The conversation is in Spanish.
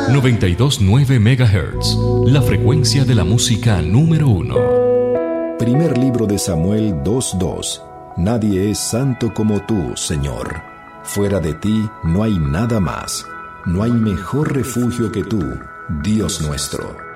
92.9 MHz, la frecuencia de la música número 1. Primer libro de Samuel 2:2. Nadie es santo como tú, Señor. Fuera de ti no hay nada más. No hay mejor refugio que tú, Dios nuestro.